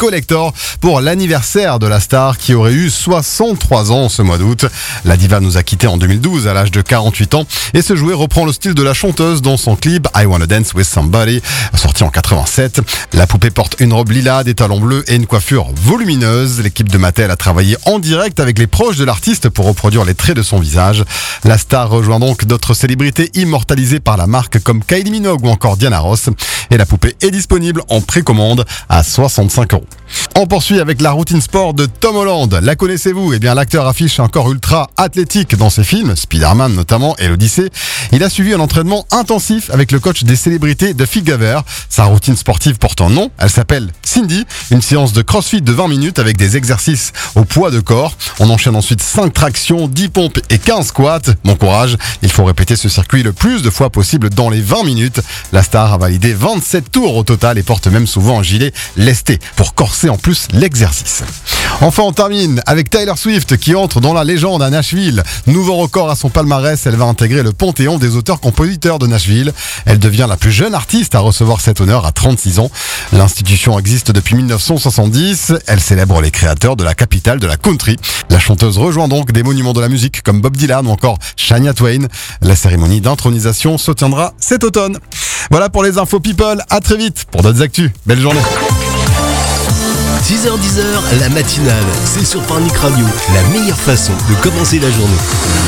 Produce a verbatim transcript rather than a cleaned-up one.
collector pour l'anniversaire de la star qui aurait eu soixante-trois ans ce mois d'août. La diva nous a quittés en deux mille douze à l'âge de quarante-huit ans et ce jouet reprend le style de la chanteuse dans son clip I Wanna Dance With Somebody, sorti en quatre-vingt-sept. La poupée porte une robe lilas, des talons bleus et une coiffure volumineuse. L'équipe de Mattel a travaillé en direct avec les proches de l'artiste pour reproduire les traits de son visage. La star rejoint donc d'autres célébrités immortalisées par la marque comme Kylie Minogue ou encore Diana Ross. Et la poupée est disponible en précommande à soixante-cinq euros. On poursuit avec la routine sport de Tom Holland. La connaissez-vous? Eh bien, l'acteur affiche un corps ultra athlétique dans ses films, Spider-Man notamment et l'Odyssée. Il a suivi un entraînement intensif avec le coach des célébrités de Figaver. Sa routine sportive porte un nom, elle s'appelle Cindy, une séance de crossfit de vingt minutes avec des exercices au poids de corps. On enchaîne ensuite cinq tractions, dix pompes et quinze squats. Bon courage, il faut répéter ce circuit le plus de fois possible dans les vingt minutes. La star a validé vingt-sept tours au total et porte même souvent un gilet lesté pour corser en plus l'exercice. Enfin, on termine avec Taylor Swift qui entre dans la légende à Nashville. Nouveau record à son palmarès, elle va intégrer le panthéon des auteurs-compositeurs de Nashville. Elle devient la plus jeune artiste à recevoir cet honneur à trente-six ans. L'institution existe depuis mille neuf cent soixante-dix. Elle célèbre les créateurs de la capitale de la country. La chanteuse rejoint donc des monuments de la musique comme Bob Dylan ou encore Shania Twain. La cérémonie d'intronisation se tiendra cet automne. Voilà pour les infos people. À très vite pour d'autres actus. Belle journée. six heures dix, la matinale, c'est sur Panic Radio, la meilleure façon de commencer la journée.